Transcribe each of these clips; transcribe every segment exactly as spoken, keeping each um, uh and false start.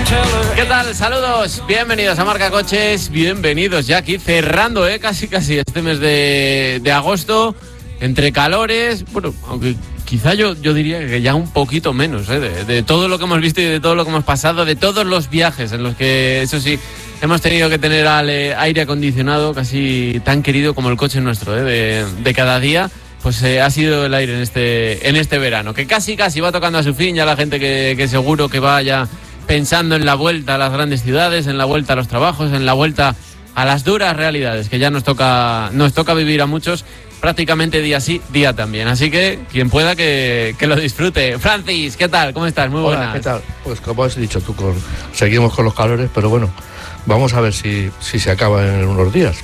¿Qué tal? Saludos, bienvenidos a Marca Coches, bienvenidos ya aquí cerrando eh, casi casi este mes de, de agosto, entre calores, bueno, aunque quizá yo, yo diría que ya un poquito menos eh, de, de todo lo que hemos visto y de todo lo que hemos pasado, de todos los viajes en los que, eso sí, hemos tenido que tener al, eh, aire acondicionado casi tan querido como el coche nuestro eh, de, de cada día. Pues eh, ha sido el aire en este, en este verano, que casi casi va tocando a su fin, ya la gente que, que seguro que vaya pensando en la vuelta a las grandes ciudades, en la vuelta a los trabajos, en la vuelta a las duras realidades que ya nos toca, nos toca vivir a muchos prácticamente día sí, día también. Así que quien pueda que, que lo disfrute. Francis, ¿qué tal? ¿Cómo estás? Muy buenas. Hola, ¿qué tal? Pues como has dicho tú, con, seguimos con los calores, pero bueno, vamos a ver si, si se acaba en unos días.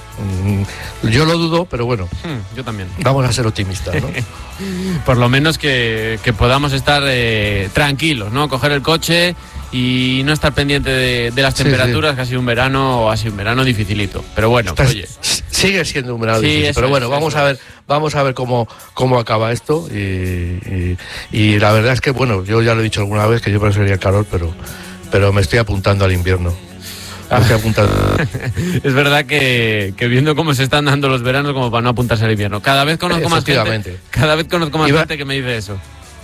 Yo lo dudo, pero bueno. Hmm, yo también. Vamos a ser optimistas, ¿no? Por lo menos que, que podamos estar eh, tranquilos, ¿no? Coger el coche y no estar pendiente de, de las temperaturas, sí, sí. Que ha sido un verano, ha sido un verano dificilito. Pero bueno, Estás, oye. Sigue siendo un verano sí, difícil. Pero bueno, es, vamos a ver, vamos a ver cómo, cómo acaba esto. Y, y, y la verdad es que, bueno, yo ya lo he dicho alguna vez que yo preferiría el calor, pero, pero me estoy apuntando al invierno. Me estoy apuntando. Es verdad que, que viendo cómo se están dando los veranos, como para no apuntarse al invierno. Cada vez conozco más gente. Cada vez conozco más Iba... gente que me dice eso.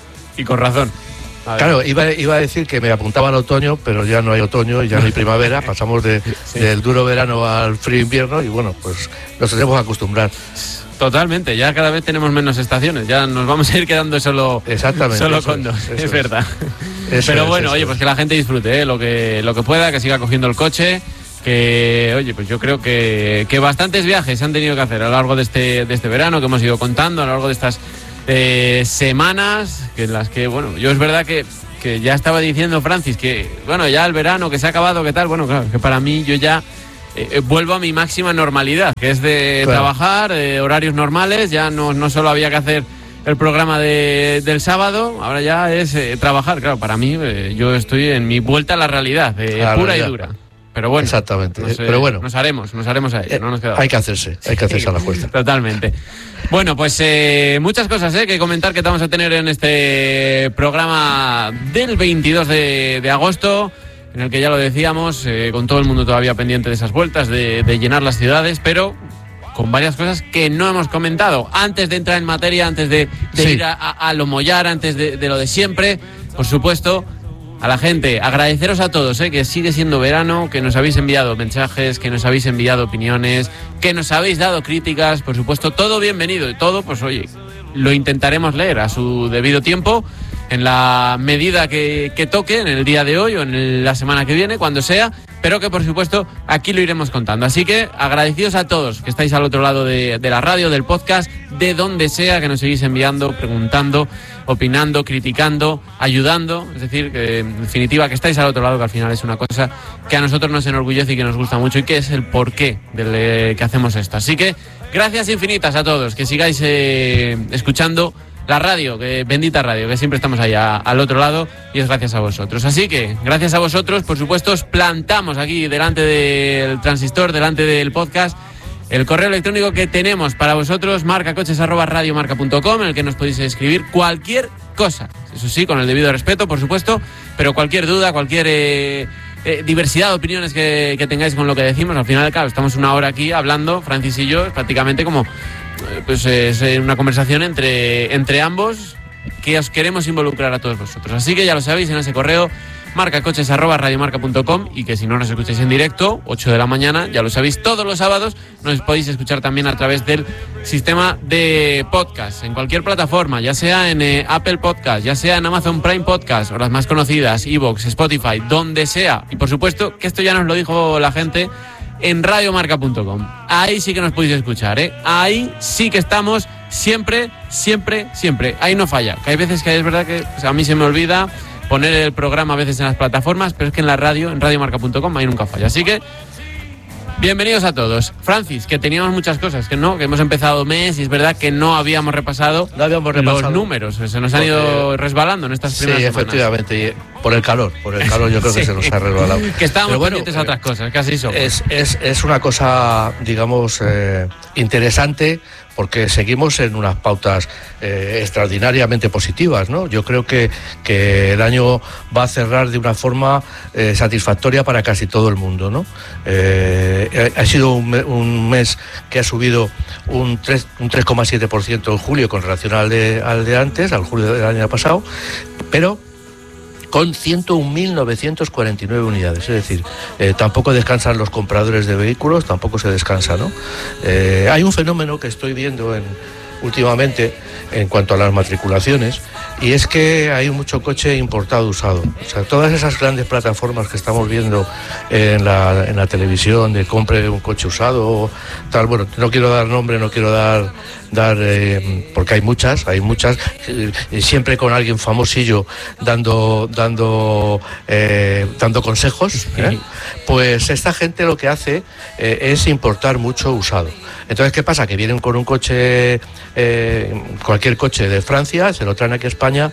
Y con razón. Claro, iba, iba a decir que me apuntaba al otoño, pero ya no hay otoño y ya no hay primavera. Pasamos de, sí. del duro verano al frío invierno y bueno, pues nos tenemos que acostumbrar. Totalmente, ya cada vez tenemos menos estaciones, ya nos vamos a ir quedando solo, Exactamente, solo con dos, es, es verdad. Es. Pero es, bueno, oye, es. pues que la gente disfrute, ¿eh? lo que lo que pueda, que siga cogiendo el coche, que, oye, pues yo creo que, que bastantes viajes se han tenido que hacer a lo largo de este, de este verano, que hemos ido contando, a lo largo de estas eh, semanas, que en las que, bueno, yo es verdad que, que ya estaba diciendo, Francis, que, bueno, ya el verano, que se ha acabado, ¿qué tal? Bueno, claro, que para mí yo ya... Eh, vuelvo a mi máxima normalidad, que es de claro. trabajar, eh, horarios normales, ya no, no solo había que hacer el programa de, del sábado, ahora ya es eh, trabajar, claro, para mí eh, yo estoy en mi vuelta a la realidad, eh, la pura realidad. Y dura. Pero bueno, exactamente. Nos, eh, pero bueno, nos haremos, nos haremos a ello, eh, no nos queda. Hay que hacerse, hay que hacerse a la fuerza. Totalmente. Bueno, pues eh, muchas cosas eh, que comentar que vamos a tener en este programa del veintidós de, de agosto. En el que ya lo decíamos, eh, con todo el mundo todavía pendiente de esas vueltas, de, de llenar las ciudades, pero con varias cosas que no hemos comentado. Antes de entrar en materia, antes de, de sí. ir a, a, a lo mollar, antes de, de lo de siempre, por supuesto, a la gente, agradeceros a todos, eh, que sigue siendo verano, que nos habéis enviado mensajes, que nos habéis enviado opiniones, que nos habéis dado críticas, por supuesto, todo bienvenido y todo, pues oye, lo intentaremos leer a su debido tiempo, en la medida que, que toque, en el día de hoy o en el, la semana que viene, cuando sea, pero que por supuesto aquí lo iremos contando. Así que agradecidos a todos que estáis al otro lado de, de la radio, del podcast, de donde sea, que nos seguís enviando, preguntando, opinando, criticando, ayudando. Es decir, que en definitiva que estáis al otro lado, que al final es una cosa que a nosotros nos enorgullece y que nos gusta mucho y que es el porqué de que hacemos esto. Así que gracias infinitas a todos, que sigáis eh, escuchando la radio, que bendita radio, que siempre estamos allá al otro lado y es gracias a vosotros. Así que, gracias a vosotros, por supuesto, os plantamos aquí delante del transistor, delante del podcast, el correo electrónico que tenemos para vosotros, marcacoches arroba radiomarca punto com, en el que nos podéis escribir cualquier cosa. Eso sí, con el debido respeto, por supuesto, pero cualquier duda, cualquier eh, eh, diversidad de opiniones que, que tengáis con lo que decimos. Al final, claro, estamos una hora aquí hablando, Francis y yo, es prácticamente como... pues es una conversación entre, entre ambos que os queremos involucrar a todos vosotros. Así que ya lo sabéis en ese correo marcacoches arroba radiomarca punto com y que si no nos escucháis en directo, ocho de la mañana, ya lo sabéis, todos los sábados nos podéis escuchar también a través del sistema de podcast, en cualquier plataforma, ya sea en eh, Apple Podcast, ya sea en Amazon Prime Podcast o las más conocidas, iVoox, Spotify, donde sea. Y por supuesto que esto ya nos lo dijo la gente en radiomarca punto com. Ahí sí que nos podéis escuchar, ¿eh? Ahí sí que estamos siempre, siempre, siempre. Ahí no falla. Que hay veces que es verdad que pues, a mí se me olvida poner el programa a veces en las plataformas, pero es que en la radio, en radiomarca punto com, ahí nunca falla. Así que bienvenidos a todos. Francis, que teníamos muchas cosas, que no, que hemos empezado mes y es verdad que no habíamos repasado, no habíamos repasado los números, se nos han ido resbalando en estas primeras semanas. Sí, efectivamente, y por el calor, por el calor yo creo sí. que se nos ha resbalado. Que estábamos bueno, pendientes a otras cosas, casi somos. Es, es, es una cosa, digamos, eh, interesante, porque seguimos en unas pautas eh, extraordinariamente positivas, ¿no? Yo creo que, que el año va a cerrar de una forma eh, satisfactoria para casi todo el mundo, ¿no? Eh, ha sido un, un mes que ha subido un tres coma siete por ciento en julio con relación al de, al de antes, al julio del año pasado, pero con ciento un mil novecientas cuarenta y nueve unidades, es decir, eh, tampoco descansan los compradores de vehículos, tampoco se descansa, ¿no? Eh, hay un fenómeno que estoy viendo en, últimamente en cuanto a las matriculaciones, y es que hay mucho coche importado usado. O sea, todas esas grandes plataformas que estamos viendo en la, en la televisión de compre un coche usado, tal, bueno, no quiero dar nombre, no quiero dar, dar eh, porque hay muchas, hay muchas, eh, siempre con alguien famosillo dando, dando, eh, dando consejos, ¿eh? Pues esta gente lo que hace eh, es importar mucho usado. Entonces, ¿qué pasa? Que vienen con un coche, eh, cualquier coche de Francia, se lo traen aquí a España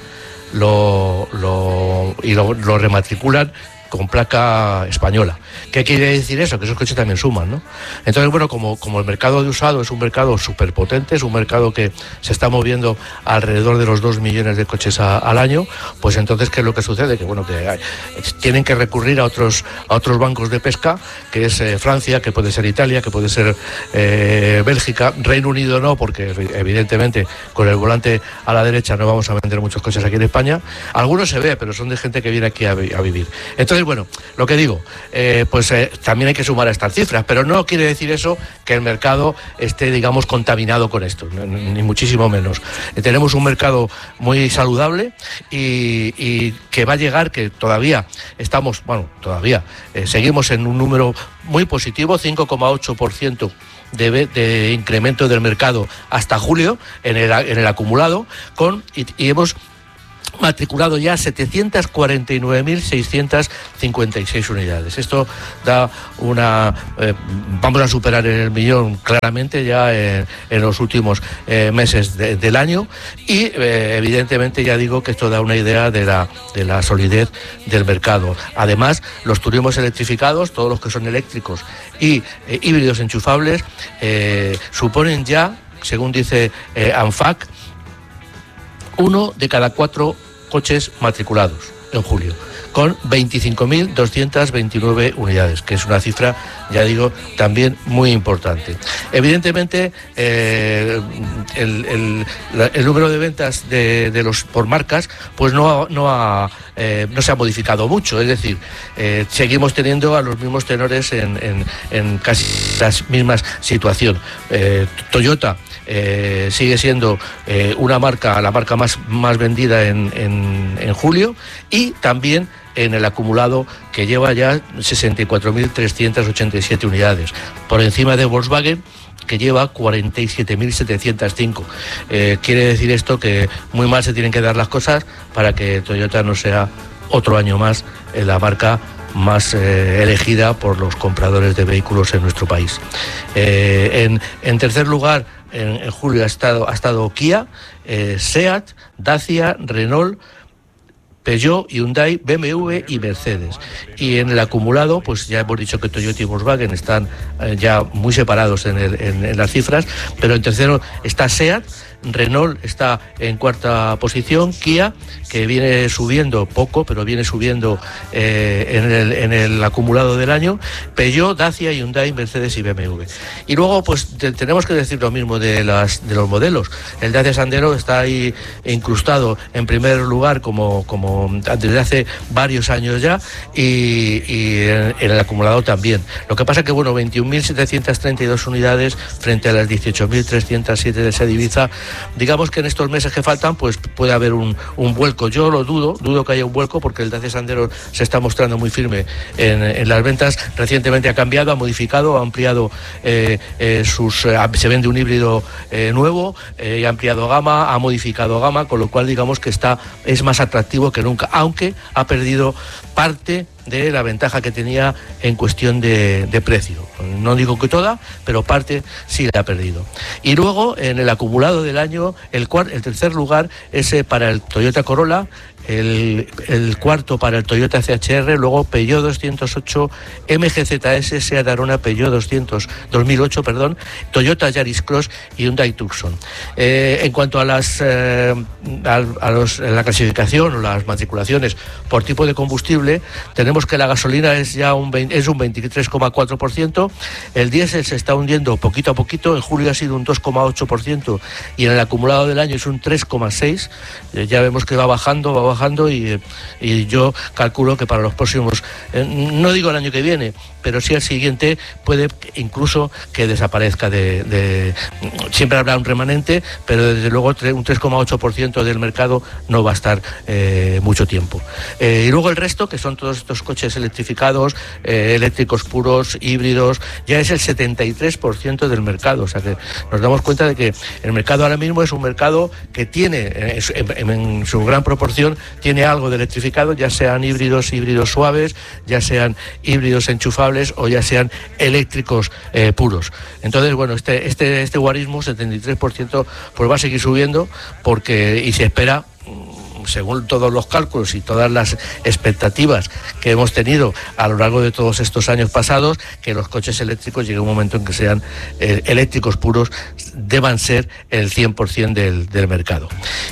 lo, lo, y lo, lo rematriculan con placa española. ¿Qué quiere decir eso? Que esos coches también suman, ¿no? Entonces, bueno, como, como el mercado de usado es un mercado súper potente, es un mercado que se está moviendo alrededor de los dos millones de coches a, al año, pues entonces, ¿qué es lo que sucede? Que, bueno, que hay, tienen que recurrir a otros, a otros bancos de pesca, que es eh, Francia, que puede ser Italia, que puede ser eh, Bélgica, Reino Unido no, porque evidentemente con el volante a la derecha no vamos a vender muchos coches aquí en España. Algunos se ve, pero son de gente que viene aquí a, a vivir. Entonces, bueno, lo que digo, eh, pues eh, también hay que sumar a estas cifras, pero no quiere decir eso que el mercado esté, digamos, contaminado con esto, ni, ni muchísimo menos. Eh, tenemos un mercado muy saludable y, y que va a llegar, que todavía estamos, bueno, todavía eh, seguimos en un número muy positivo, cinco coma ocho por ciento de, de incremento del mercado hasta julio en el, en el acumulado, con y, y hemos matriculado ya setecientas cuarenta y nueve mil seiscientas cincuenta y seis unidades. Esto da una... Eh, vamos a superar el millón claramente ya en, en los últimos eh, meses de, del año y eh, evidentemente ya digo que esto da una idea de la, de la solidez del mercado. Además, los turismos electrificados, todos los que son eléctricos y eh, híbridos enchufables, eh, suponen ya, según dice eh, ANFAC, uno de cada cuatro coches matriculados en julio, con veinticinco mil doscientas veintinueve unidades, que es una cifra, ya digo, también muy importante. Evidentemente, eh, el, el, el número de ventas de, de los por marcas, pues no, no, ha, eh, no se ha modificado mucho, es decir, eh, seguimos teniendo a los mismos tenores en, en, en casi las mismas situaciones. Eh, Toyota Eh, sigue siendo eh, una marca, la marca más, más vendida en, en, en julio, y también en el acumulado que lleva ya sesenta y cuatro mil trescientas ochenta y siete unidades, por encima de Volkswagen, que lleva cuarenta y siete mil setecientos cinco. Eh, quiere decir esto que muy mal se tienen que dar las cosas para que Toyota no sea otro año más eh, la marca más eh, elegida por los compradores de vehículos en nuestro país. Eh, en, en tercer lugar, en, en julio ha estado, ha estado Kia, eh, SEAT, Dacia, Renault, Peugeot, Hyundai, B M W y Mercedes. Y en el acumulado, pues ya hemos dicho que Toyota y Volkswagen están eh, ya muy separados en, el, en, en las cifras, pero en tercero está SEAT, Renault está en cuarta posición, Kia, que viene subiendo poco, pero viene subiendo eh, en, el, en el acumulado del año, Peugeot, Dacia, Hyundai, Mercedes y B M W. Y luego, pues te, tenemos que decir lo mismo de, las, de los modelos. El Dacia Sandero está ahí incrustado en primer lugar como, como desde hace varios años ya, y, y en, en el acumulado también. Lo que pasa es que, bueno, veintiún mil setecientas treinta y dos unidades frente a las dieciocho mil trescientos siete de Seat Ibiza. Digamos que en estos meses que faltan, pues puede haber un, un vuelco. Yo lo dudo, dudo que haya un vuelco, porque el Dacia Sandero se está mostrando muy firme en, en las ventas. Recientemente ha cambiado, ha modificado, ha ampliado eh, eh, sus... Eh, se vende un híbrido eh, nuevo, eh, ha ampliado gama, ha modificado gama, con lo cual digamos que está es más atractivo que nunca, aunque ha perdido parte de la ventaja que tenía en cuestión de, de precio. No digo que toda, pero parte sí la ha perdido. Y luego, en el acumulado del año, el, cuart, el tercer lugar es eh, para el Toyota Corolla, el, el cuarto para el Toyota C H R, luego Peugeot doscientos ocho, M G Z S, Seat Arona, Peugeot doscientos, dos mil ocho, perdón, Toyota Yaris Cross y Hyundai Tucson. Eh, en cuanto a las eh, a, a los, la clasificación o las matriculaciones por tipo de combustible, tenemos que la gasolina es ya un, es un veintitrés coma cuatro por ciento, el diésel se está hundiendo poquito a poquito, en julio ha sido un dos coma ocho por ciento y en el acumulado del año es un tres coma seis por ciento. Eh, ya vemos que va bajando, va bajando y, y yo calculo que para los próximos, eh, no digo el año que viene, pero sí el siguiente puede incluso que desaparezca de, de siempre habrá un remanente, pero desde luego un tres coma ocho por ciento del mercado no va a estar eh, mucho tiempo. Eh, y luego el resto, que son todos estos coches electrificados, eh, eléctricos puros, híbridos, ya es el setenta y tres por ciento del mercado. O sea que nos damos cuenta de que el mercado ahora mismo es un mercado que tiene, en, en, en su gran proporción, tiene algo de electrificado, ya sean híbridos, híbridos suaves, ya sean híbridos enchufables o ya sean eléctricos eh, puros. Entonces, bueno, este, este, este guarismo, setenta y tres por ciento, pues va a seguir subiendo porque y se espera, según todos los cálculos y todas las expectativas que hemos tenido a lo largo de todos estos años pasados, que los coches eléctricos llegue un momento en que sean eh, eléctricos puros, deban ser el cien por ciento del, del mercado.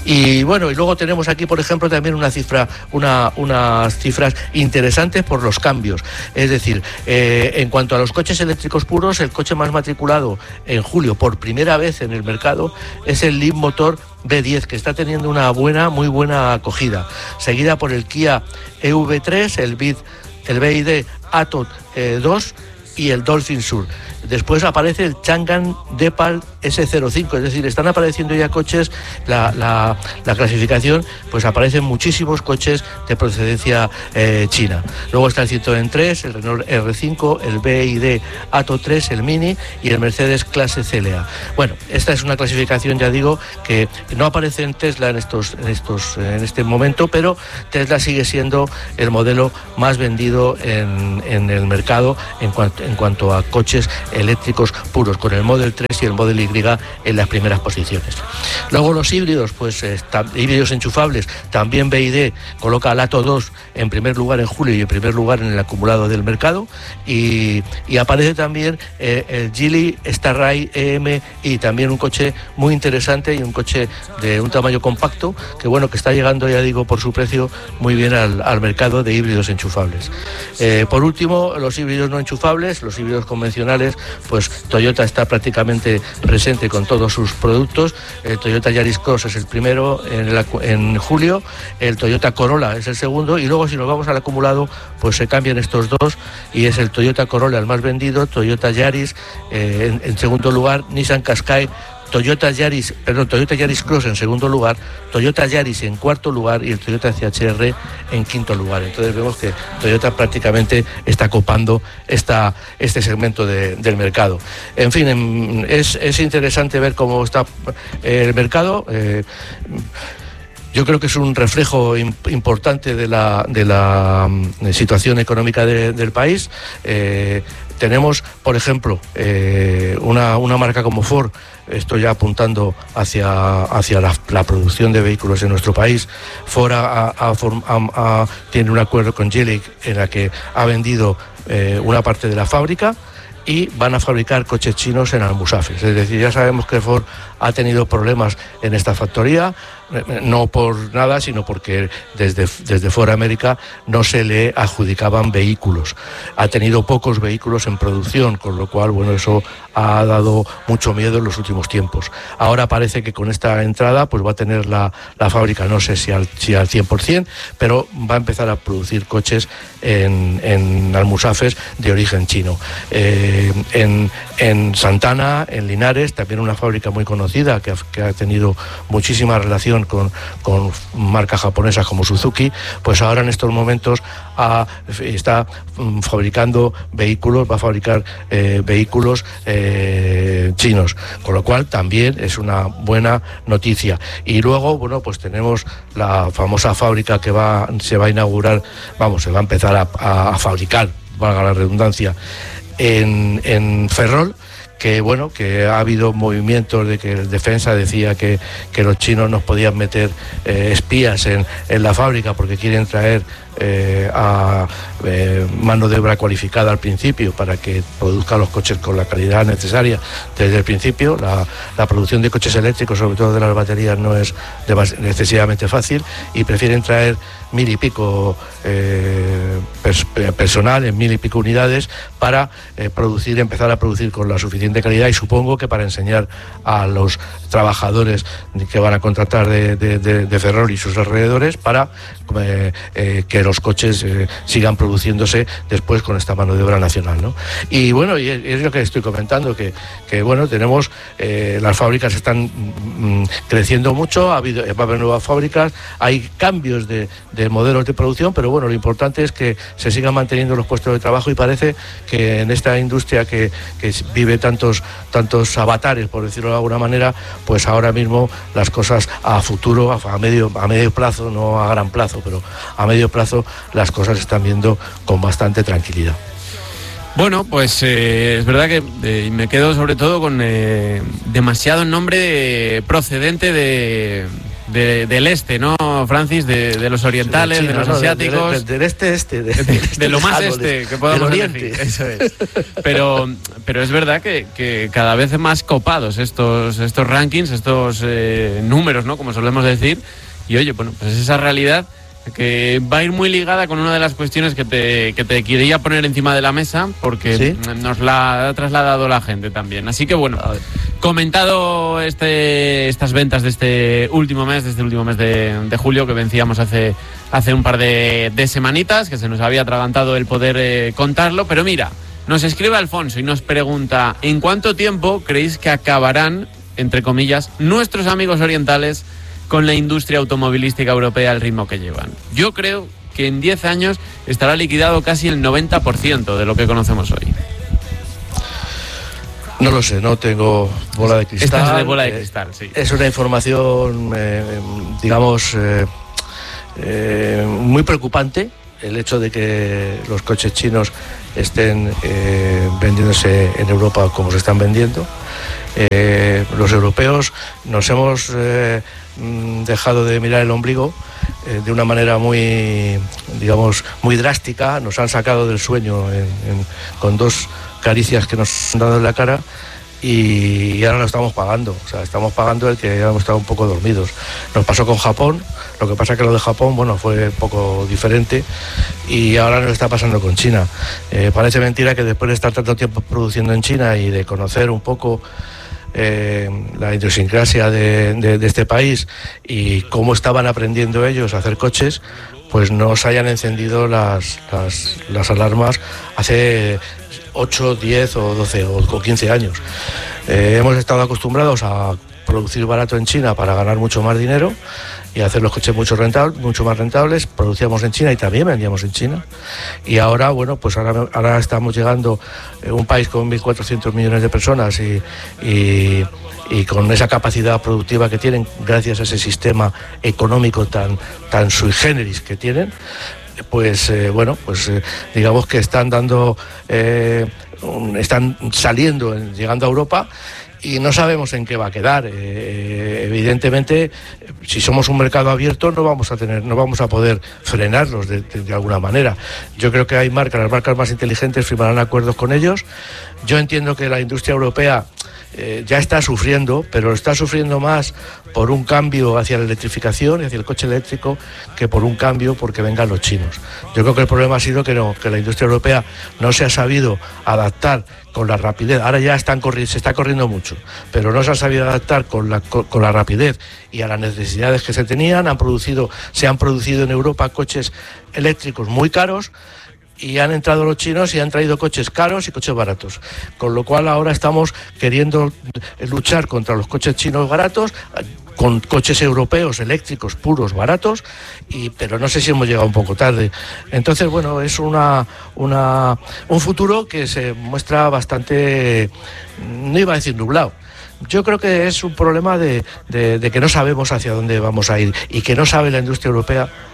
Y bueno, y luego tenemos aquí, por ejemplo, también una cifra, una, unas cifras interesantes por los cambios. Es decir, eh, en cuanto a los coches eléctricos puros, el coche más matriculado en julio por primera vez en el mercado es el Leapmotor B diez, que está teniendo una buena, muy buena acogida, seguida por el Kia E V tres, el B I D, el B I D Atto eh, dos y el Dolphin Sur. Después aparece el Changan Depal ese cero cinco, es decir, están apareciendo ya coches, la, la, la clasificación, pues aparecen muchísimos coches de procedencia eh, china. Luego está el Citroën tres, el Renault R cinco, el B I D Atto tres, el Mini y el Mercedes Clase C L A. Bueno, esta es una clasificación, ya digo, que no aparece en Tesla en estos, en estos, en este momento, pero Tesla sigue siendo el modelo más vendido en, en el mercado en cuanto, en cuanto a coches eléctricos puros, con el Model tres y el Model Y en las primeras posiciones. Luego los híbridos, pues está, híbridos enchufables, también B I D coloca al Atto dos en primer lugar en julio y en primer lugar en el acumulado del mercado, y, y aparece también eh, el Geely Starray E M I, también un coche muy interesante y un coche de un tamaño compacto, que bueno, que está llegando, ya digo, por su precio muy bien al, al mercado de híbridos enchufables. Eh, por último, los híbridos no enchufables, los híbridos convencionales, pues Toyota está prácticamente presente con todos sus productos. El Toyota Yaris Cross es el primero en, el, en julio, el Toyota Corolla es el segundo, y luego si nos vamos al acumulado, pues se cambian estos dos y es el Toyota Corolla el más vendido, Toyota Yaris eh, en, en segundo lugar, Nissan Qashqai, Toyota Yaris, perdón, Toyota Yaris Cross en segundo lugar, Toyota Yaris en cuarto lugar y el Toyota C H R en quinto lugar. Entonces vemos que Toyota prácticamente está copando esta, este segmento de, del mercado. En fin, es, es interesante ver cómo está el mercado. Eh, Yo creo que es un reflejo importante de la, de la situación económica de, del país. Eh, tenemos, por ejemplo, eh, una, una marca como Ford. Estoy ya apuntando hacia, hacia la, la producción de vehículos en nuestro país. Ford ha, ha, ha, ha, tiene un acuerdo con Geely en la que ha vendido eh, una parte de la fábrica y van a fabricar coches chinos en Almusafes. Es decir, ya sabemos que Ford ha tenido problemas en esta factoría, no por nada, sino porque desde, desde Ford América no se le adjudicaban vehículos. Ha tenido pocos vehículos en producción, con lo cual, bueno, eso ha dado mucho miedo en los últimos tiempos. Ahora parece que con esta entrada pues va a tener la, la fábrica, no sé si al, si al cien por ciento, pero va a empezar a producir coches en, en Almusafes de origen chino. Eh, en, en Santana, en Linares, también una fábrica muy conocida que ha, que ha tenido muchísima relación Con, con marcas japonesas como Suzuki, pues ahora en estos momentos ha, está fabricando vehículos, va a fabricar eh, vehículos eh, chinos, con lo cual también es una buena noticia. Y luego, bueno, pues tenemos la famosa fábrica que va, se va a inaugurar, vamos, se va a empezar a, a, a fabricar, valga la redundancia, en, en Ferrol, que bueno, que ha habido movimientos de que el defensa decía que, que los chinos nos podían meter eh, espías en, en la fábrica porque quieren traer eh, a eh, mano de obra cualificada al principio para que produzca los coches con la calidad necesaria desde el principio. La, la producción de coches eléctricos, sobre todo de las baterías, no es excesivamente fácil y prefieren traer mil y pico eh, pers personal en mil y pico unidades para eh, producir, empezar a producir con la suficiente calidad, y supongo que para enseñar a los trabajadores que van a contratar de, de, de, de Ferrol y sus alrededores para eh, eh, que los coches eh, sigan produciéndose después con esta mano de obra nacional, ¿no? Y bueno, y es, es lo que estoy comentando, que, que bueno, tenemos eh, las fábricas están mm, creciendo mucho, ha habido, va a haber nuevas fábricas, hay cambios de, de modelos de producción, pero bueno, lo importante es que se sigan manteniendo los puestos de trabajo, y parece que en esta industria que, que vive tantos, tantos avatares, por decirlo de alguna manera, pues ahora mismo las cosas a futuro, a medio, a medio plazo, no a gran plazo, pero a medio plazo las cosas se están viendo con bastante tranquilidad. Bueno, pues eh, es verdad que eh, me quedo sobre todo con eh, demasiado nombre procedente de, de, del este, ¿no, Francis? De, de los orientales, sí, de, China, de los no, asiáticos. Del de, de, de este este. De, de, de, este de lo más este que podamos decir. Eso es. Pero, pero es verdad que, que cada vez más copados estos, estos rankings, estos eh, números, ¿no? Como solemos decir. Y oye, bueno, pues esa realidad que va a ir muy ligada con una de las cuestiones que te, que te quería poner encima de la mesa, porque ¿sí? nos la ha trasladado la gente también. Así que bueno, comentado este, estas ventas de este último mes, de este último mes de, de julio, que vencíamos hace, hace un par de, de semanitas, que se nos había atragantado el poder eh, contarlo, pero mira, nos escribe Alfonso y nos pregunta: ¿en cuánto tiempo creéis que acabarán, entre comillas, nuestros amigos orientales con la industria automovilística europea al ritmo que llevan? Yo creo que en diez años estará liquidado casi el noventa por ciento de lo que conocemos hoy. No lo sé, no tengo bola de cristal. Esta es de bola de cristal, sí. Es una información, eh, digamos, eh, eh, muy preocupante, el hecho de que los coches chinos estén eh, vendiéndose en Europa como se están vendiendo. Eh, los europeos nos hemos eh, dejado de mirar el ombligo eh, de una manera muy, digamos, muy drástica. Nos han sacado del sueño en, en, con dos caricias que nos han dado en la cara, y, y ahora lo estamos pagando. O sea, estamos pagando el que hemos estado un poco dormidos. Nos pasó con Japón. Lo que pasa es que lo de Japón, bueno, fue un poco diferente, y ahora nos está pasando con China. Eh, parece mentira que después de estar tanto tiempo produciendo en China y de conocer un poco Eh, la idiosincrasia de, de, de este país y cómo estaban aprendiendo ellos a hacer coches, pues no se hayan encendido las, las, las alarmas hace ocho, diez o doce o quince años. Eh, hemos estado acostumbrados a producir barato en China para ganar mucho más dinero y hacer los coches mucho rentables, mucho más rentables. Producíamos en China y también vendíamos en China. Y ahora, bueno, pues ahora, ahora estamos llegando a un país con mil cuatrocientos millones de personas y, y, y con esa capacidad productiva que tienen, gracias a ese sistema económico tan, tan sui generis que tienen. Pues eh, bueno, pues eh, digamos que están dando, eh, un, están saliendo, llegando a Europa, y no sabemos en qué va a quedar. Eh, evidentemente, si somos un mercado abierto, no vamos a tener, no vamos a poder frenarlos de, de, de alguna manera. Yo creo que hay marcas, las marcas más inteligentes firmarán acuerdos con ellos. Yo entiendo que la industria europea eh, ya está sufriendo, pero está sufriendo más por un cambio hacia la electrificación y hacia el coche eléctrico que por un cambio porque vengan los chinos. Yo creo que el problema ha sido que, no, que la industria europea no se ha sabido adaptar con la rapidez. Ahora ya están corri- se está corriendo mucho, pero no se ha sabido adaptar con la, con, con la rapidez y a las necesidades que se tenían. Han producido, se han producido en Europa coches eléctricos muy caros, y han entrado los chinos y han traído coches caros y coches baratos, con lo cual ahora estamos queriendo luchar contra los coches chinos baratos con coches europeos eléctricos puros baratos, y pero no sé si hemos llegado un poco tarde. Entonces, bueno, es una, una un futuro que se muestra bastante, no iba a decir nublado. Yo creo que es un problema de, de, de que no sabemos hacia dónde vamos a ir, y que no sabe la industria europea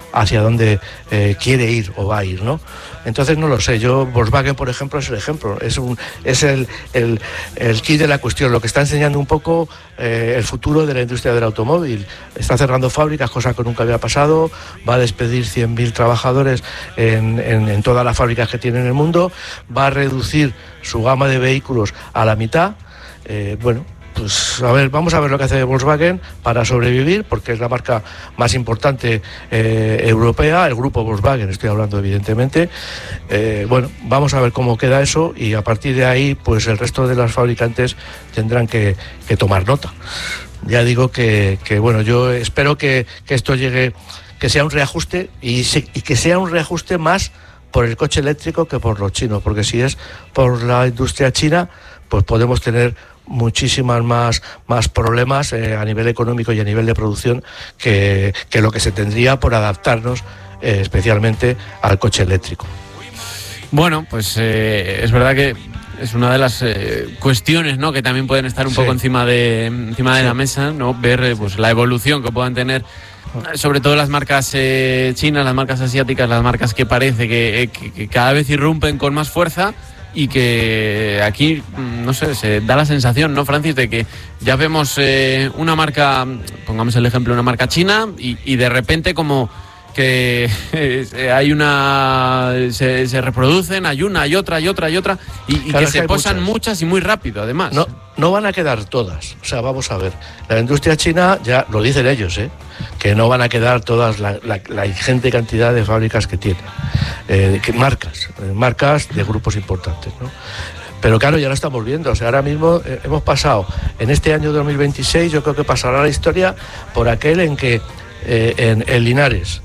hacia dónde eh, quiere ir o va a ir, ¿no? Entonces no lo sé, yo Volkswagen, por ejemplo, es el ejemplo, es un es el, el, el kit de la cuestión, lo que está enseñando un poco eh, el futuro de la industria del automóvil. Está cerrando fábricas, cosa que nunca había pasado, va a despedir cien mil trabajadores en, en, en todas las fábricas que tiene en el mundo, va a reducir su gama de vehículos a la mitad, eh, bueno... Pues a ver, vamos a ver lo que hace Volkswagen para sobrevivir, porque es la marca más importante eh, europea, el grupo Volkswagen, estoy hablando evidentemente. Eh, bueno, vamos a ver cómo queda eso y a partir de ahí, pues el resto de las fabricantes tendrán que, que tomar nota. Ya digo que, que bueno, yo espero que, que esto llegue, que sea un reajuste y, se, y que sea un reajuste más por el coche eléctrico que por los chinos, porque si es por la industria china, pues podemos tener muchísimas más, más problemas eh, a nivel económico y a nivel de producción que, que lo que se tendría por adaptarnos eh, especialmente al coche eléctrico. Bueno, pues eh, es verdad que es una de las eh, cuestiones, ¿no?, que también pueden estar un sí. poco encima de encima de sí. la mesa, ¿no? Ver eh, pues la evolución que puedan tener, sobre todo las marcas eh, chinas, las marcas asiáticas, las marcas que parece que, que, que cada vez irrumpen con más fuerza. Y que aquí, no sé, se da la sensación, ¿no, Francis?, de que ya vemos eh, una marca, pongamos el ejemplo, una marca china y, y de repente como que eh, hay una, se, se reproducen, hay una, hay otra, hay otra, hay otra y, y claro, que se que posan muchas. muchas y muy rápido, además. No, no van a quedar todas, o sea, vamos a ver, la industria china, ya lo dicen ellos, ¿eh?, que no van a quedar todas la, la, la ingente cantidad de fábricas que tienen, eh, que marcas, eh, marcas de grupos importantes, ¿no? Pero claro, ya lo estamos viendo, o sea, ahora mismo eh, hemos pasado, en este año dos mil veintiséis, yo creo que pasará la historia por aquel en que eh, en, en Linares,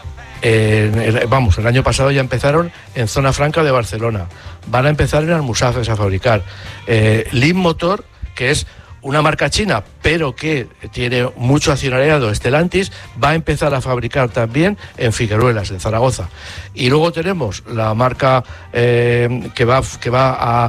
en el, vamos, el año pasado ya empezaron en Zona Franca de Barcelona, van a empezar en Almusafes a fabricar, eh, Lin Motor, que es una marca china, pero que tiene mucho accionariado, Stellantis, va a empezar a fabricar también en Figueruelas, en Zaragoza. Y luego tenemos la marca eh, que va, que va a,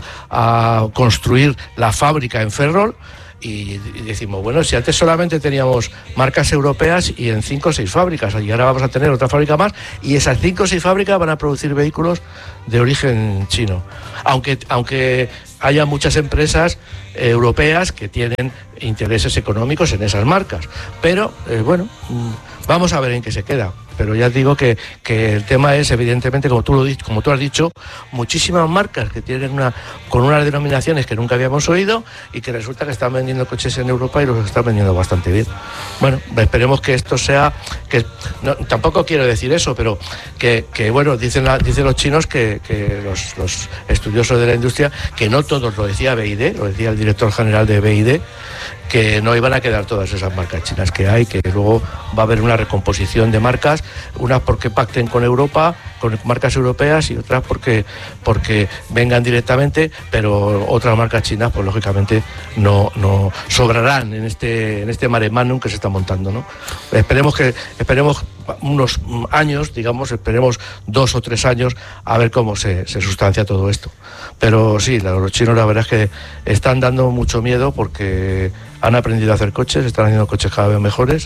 a construir la fábrica en Ferrol. Y decimos, bueno, si antes solamente teníamos marcas europeas y en cinco o seis fábricas, y ahora vamos a tener otra fábrica más, y esas cinco o seis fábricas van a producir vehículos de origen chino. Aunque, aunque haya muchas empresas eh, europeas que tienen intereses económicos en esas marcas. Pero, eh, bueno, vamos a ver en qué se queda. Pero ya digo que, que el tema es, evidentemente, como tú, lo, como tú has dicho, muchísimas marcas que tienen una con unas denominaciones que nunca habíamos oído y que resulta que están vendiendo coches en Europa y los están vendiendo bastante bien. Bueno, esperemos que esto sea... que no, tampoco quiero decir eso, pero que, que bueno, dicen, la, dicen los chinos, que, que los, los estudiosos de la industria, que no todos, lo decía B I D, lo decía el director general de B I D, que no iban a quedar todas esas marcas chinas que hay, que luego va a haber una recomposición de marcas, unas porque pacten con Europa, con marcas europeas, y otras porque, porque vengan directamente, pero otras marcas chinas, pues lógicamente no, no sobrarán en este, en este mare magnum que se está montando, ¿no? Esperemos que, esperemos unos años, digamos, esperemos dos o tres años a ver cómo se, se sustancia todo esto. Pero sí, los chinos la verdad es que están dando mucho miedo porque han aprendido a hacer coches, están haciendo coches cada vez mejores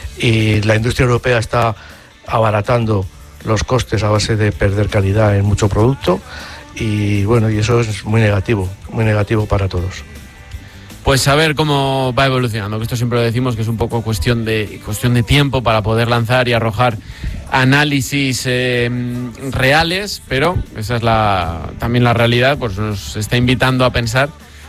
y la industria europea está abaratando los costes a base de perder calidad en mucho producto y bueno, y eso es muy negativo, muy negativo para todos. Pues a ver cómo va evolucionando, que esto siempre lo decimos, que es un poco cuestión de cuestión de tiempo para poder lanzar y arrojar análisis eh, reales, pero esa es la también la realidad, pues nos está invitando a pensar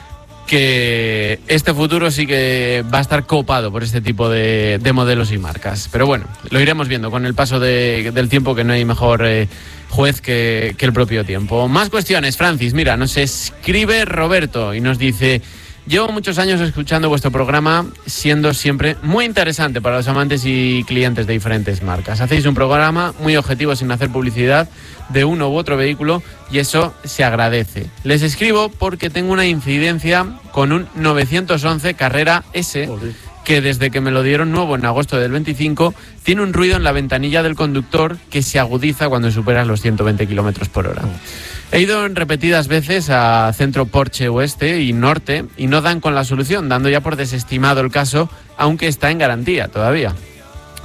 que este futuro sí que va a estar copado por este tipo de, de modelos y marcas. Pero bueno, lo iremos viendo con el paso de, del tiempo, que no hay mejor eh, juez que, que el propio tiempo. Más cuestiones, Francis. Mira, nos escribe Roberto y nos dice: llevo muchos años escuchando vuestro programa, siendo siempre muy interesante para los amantes y clientes de diferentes marcas. Hacéis un programa muy objetivo sin hacer publicidad de uno u otro vehículo y eso se agradece. Les escribo porque tengo una incidencia con un novecientos once Carrera S que desde que me lo dieron nuevo en agosto del veinticinco tiene un ruido en la ventanilla del conductor que se agudiza cuando superas los ciento veinte kilómetros por hora. He ido en repetidas veces a Centro Porsche Oeste y Norte y no dan con la solución, dando ya por desestimado el caso, aunque está en garantía todavía.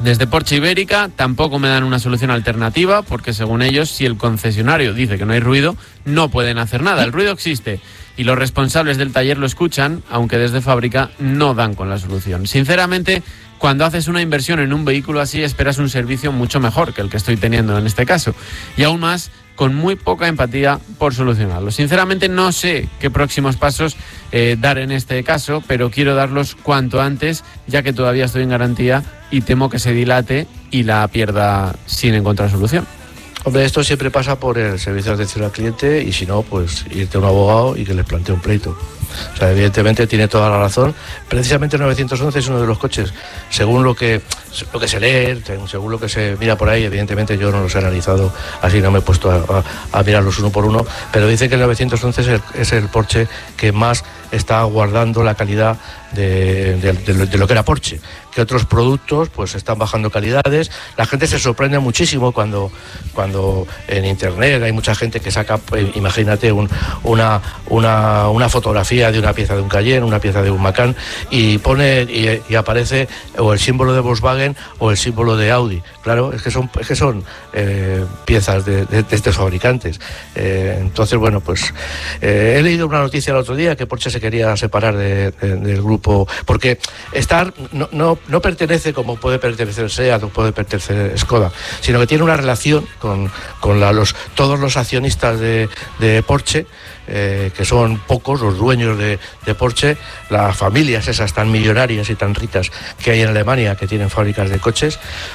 Desde Porsche Ibérica tampoco me dan una solución alternativa, porque según ellos, si el concesionario dice que no hay ruido, no pueden hacer nada. El ruido existe y los responsables del taller lo escuchan, aunque desde fábrica no dan con la solución. Sinceramente, cuando haces una inversión en un vehículo así, esperas un servicio mucho mejor que el que estoy teniendo en este caso. Y aún más, con muy poca empatía por solucionarlo. Sinceramente no sé qué próximos pasos eh, dar en este caso, pero quiero darlos cuanto antes, ya que todavía estoy en garantía y temo que se dilate y la pierda sin encontrar solución. Hombre, esto siempre pasa por el servicio de atención al cliente y si no, pues irte a un abogado y que les plantee un pleito. O sea, evidentemente tiene toda la razón. Precisamente el novecientos once es uno de los coches, según lo que lo que se lee, según lo que se mira por ahí, evidentemente yo no los he analizado así, no me he puesto a, a, a mirarlos uno por uno, pero dice que el novecientos once es el, es el Porsche que más está guardando la calidad de, de, de, de lo que era Porsche, que otros productos pues están bajando calidades. La gente se sorprende muchísimo cuando, cuando en internet hay mucha gente que saca, pues, imagínate, un, una, una, una fotografía de una pieza de un Cayenne, una pieza de un Macan, y pone y, y aparece o el símbolo de Volkswagen o el símbolo de Audi. Claro, es que son, es que son eh, piezas de, de, de estos fabricantes. Eh, entonces, bueno, pues eh, he leído una noticia el otro día que Porsche se quería separar de, de, del grupo, porque estar no, no, no pertenece como puede pertenecer SEAT o puede pertenecer Skoda, sino que tiene una relación con, con la, los, todos los accionistas de, de Porsche, eh, que son pocos los dueños de, de Porsche, las familias esas tan millonarias y tan ricas que hay en Alemania, que tienen fábricas de coches,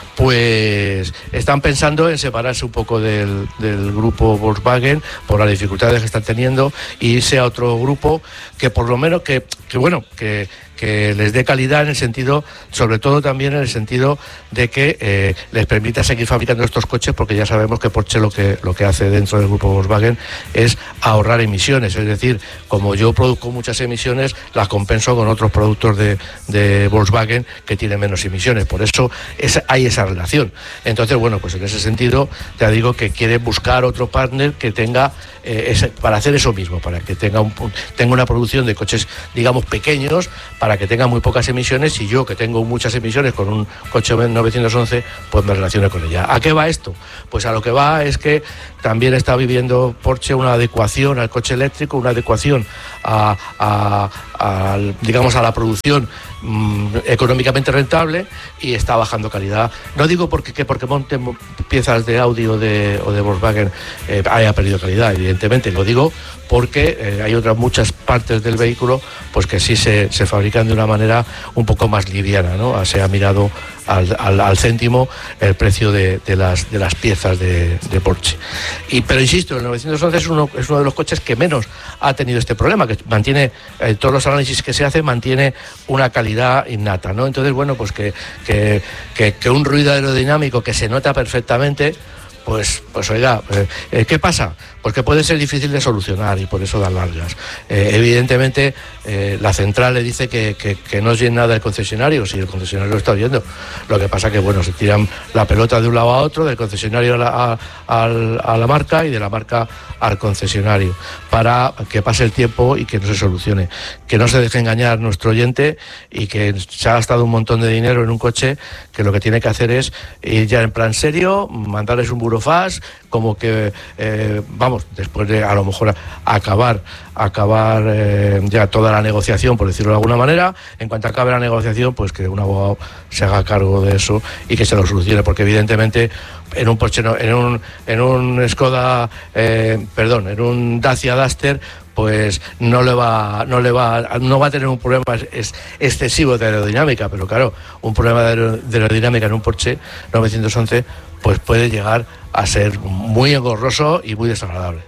pues están pensando en separarse un poco del, del grupo Volkswagen por las dificultades que están teniendo y irse a otro grupo que por lo menos que, que bueno, que que les dé calidad en el sentido, sobre todo también en el sentido de que eh, les permita seguir fabricando estos coches, porque ya sabemos que Porsche lo que lo que hace dentro del grupo Volkswagen es ahorrar emisiones, es decir, como yo produzco muchas emisiones, las compenso con otros productos de, de Volkswagen que tienen menos emisiones, por eso es, hay esa relación. Entonces, bueno, pues en ese sentido te digo que quiere buscar otro partner que tenga eh, ese, para hacer eso mismo, para que tenga un tenga una producción de coches, digamos, pequeños, para que tenga muy pocas emisiones, y yo, que tengo muchas emisiones con un coche novecientos once, pues me relaciono con ella. ¿A qué va esto? Pues a lo que va es que también está viviendo Porsche una adecuación al coche eléctrico, una adecuación a, a, a digamos, a la producción mmm, económicamente rentable, y está bajando calidad. No digo porque, que porque monten piezas de Audi o de, o de Volkswagen eh, haya perdido calidad, evidentemente, lo digo porque eh, hay otras muchas partes del vehículo pues que sí se, se fabrican de una manera un poco más liviana, ¿no? Se ha mirado al, al, al céntimo el precio de, de, las, de las piezas de, de Porsche. Y, pero insisto, el novecientos once es uno, es uno de los coches que menos ha tenido este problema, que mantiene, eh, todos los análisis que se hacen, mantiene una calidad innata, ¿no? Entonces, bueno, pues que, que, que, que un ruido aerodinámico que se nota perfectamente, Pues, pues oiga, eh, ¿qué pasa? Pues que puede ser difícil de solucionar y por eso dan largas. Eh, evidentemente, eh, la central le dice que, que, que no oyen nada el concesionario, si el concesionario lo está oyendo. Lo que pasa que, bueno, se tiran la pelota de un lado a otro, del concesionario a la, a, a, a la marca y de la marca al concesionario, para que pase el tiempo y que no se solucione. Que no se deje engañar nuestro oyente y que se ha gastado un montón de dinero en un coche que lo que tiene que hacer es ir ya en plan serio, mandarles un burofax, como que, eh, vamos, después de a lo mejor acabar acabar eh, ya toda la negociación, por decirlo de alguna manera, en cuanto acabe la negociación, pues que un abogado se haga cargo de eso y que se lo solucione, porque evidentemente en un Porsche, en un en un Skoda, eh, perdón, en un Dacia Duster, pues no le va no le va no va a tener un problema es, excesivo de aerodinámica, pero claro, un problema de, aer, de aerodinámica en un Porsche novecientos once pues puede llegar a ser muy engorroso y muy desagradable.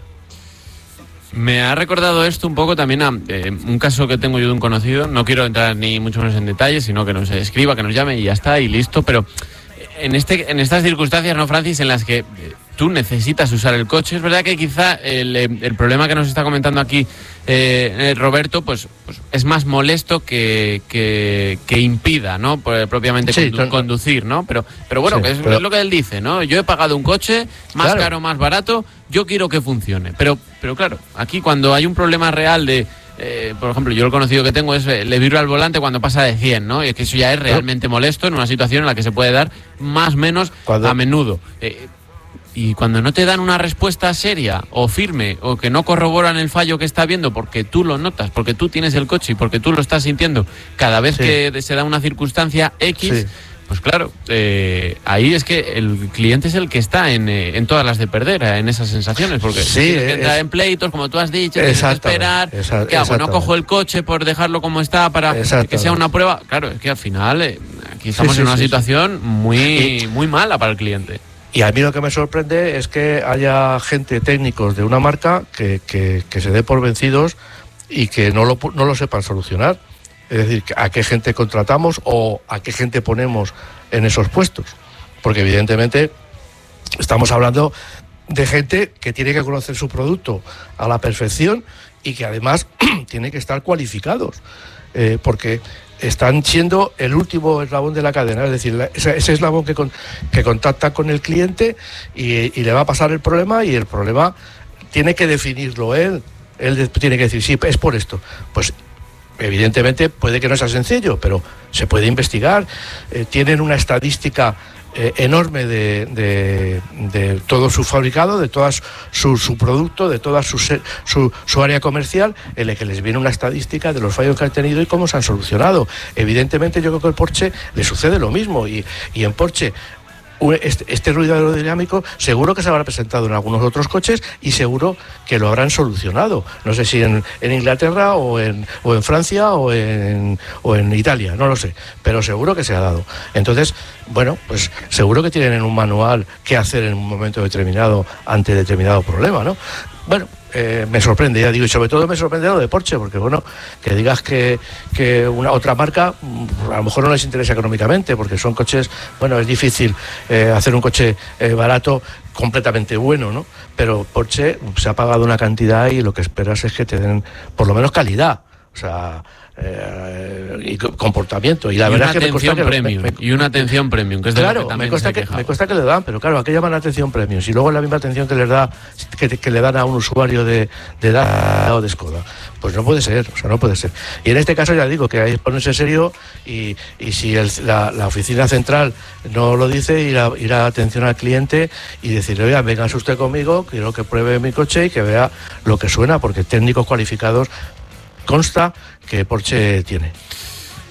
Me ha recordado esto un poco también a eh, un caso que tengo yo de un conocido. No quiero entrar ni mucho menos en detalles, sino que nos escriba, que nos llame y ya está, y listo. Pero en este en estas circunstancias, ¿no, Francis?, en las que tú necesitas usar el coche. Es verdad que quizá el, el problema que nos está comentando aquí eh, Roberto, pues, pues es más molesto que, que, que impida, ¿no? Propiamente sí, condu- conducir, ¿no? Pero, pero bueno, sí, que es, pero... es lo que él dice, ¿no? Yo he pagado un coche, más claro. caro, más barato, yo quiero que funcione. Pero, pero claro, aquí cuando hay un problema real de eh, por ejemplo, yo el conocido que tengo es eh, le vibra el volante cuando pasa de cien, ¿no? Y es que eso ya es realmente molesto en una situación en la que se puede dar más o menos cuando... a menudo. Eh, Y cuando no te dan una respuesta seria o firme o que no corroboran el fallo que está viendo porque tú lo notas, porque tú tienes el coche y porque tú lo estás sintiendo cada vez sí. que se da una circunstancia X, sí. pues claro, eh, ahí es que el cliente es el que está en, eh, en todas las de perder, eh, en esas sensaciones, porque sí, tienes que entrar es... en pleitos, como tú has dicho, tienes que esperar, ¿qué hago? No cojo el coche por dejarlo como está para que sea una prueba. Claro, es que al final eh, aquí estamos sí, sí, en una sí, situación sí. muy, muy mala para el cliente. Y a mí lo que me sorprende es que haya gente, técnicos de una marca que, que, que se dé por vencidos y que no lo, no lo sepan solucionar. Es decir, a qué gente contratamos o a qué gente ponemos en esos puestos. Porque evidentemente estamos hablando de gente que tiene que conocer su producto a la perfección y que además tiene que estar cualificados. Eh, porque están siendo el último eslabón de la cadena, es decir, la, ese, ese eslabón que, con, que contacta con el cliente y, y le va a pasar el problema y el problema tiene que definirlo él, él tiene que decir, sí, es por esto. Pues evidentemente puede que no sea sencillo, pero se puede investigar, eh, tienen una estadística Eh, enorme de, de, de todo su fabricado, de todo su, su producto, de toda su, su, su área comercial, en el que les viene una estadística de los fallos que han tenido y cómo se han solucionado. Evidentemente yo creo que al Porsche le sucede lo mismo y, y en Porsche Este, este ruido aerodinámico seguro que se habrá presentado en algunos otros coches y seguro que lo habrán solucionado. No sé si en, en Inglaterra o en, o en Francia o en, o en Italia, no lo sé, pero seguro que se ha dado. Entonces, bueno, pues seguro que tienen en un manual qué hacer en un momento determinado ante determinado problema, ¿no? Bueno, eh, me sorprende, ya digo, y sobre todo me sorprende lo de Porsche, porque bueno, que digas que, que una otra marca a lo mejor no les interesa económicamente, porque son coches, bueno, es difícil eh, hacer un coche eh, barato completamente bueno, ¿no? Pero Porsche se ha pagado una cantidad y lo que esperas es que te den por lo menos calidad, o sea, eh, y comportamiento. Y la y verdad es que me cuesta que premium, me, me, y una atención premium, que es de claro, lo que también me cuesta se que me cuesta que le dan, pero claro, aquí llaman atención premium, y luego la misma atención que les da que, que le dan a un usuario de, de edad o de Skoda. Pues no puede ser, o sea, no puede ser. Y en este caso ya digo que hay que ponerse serio y, y si el, la, la oficina central no lo dice, ir a, ir a atención al cliente y decirle, oiga, venga usted conmigo, quiero que pruebe mi coche y que vea lo que suena, porque técnicos cualificados consta que Porsche tiene.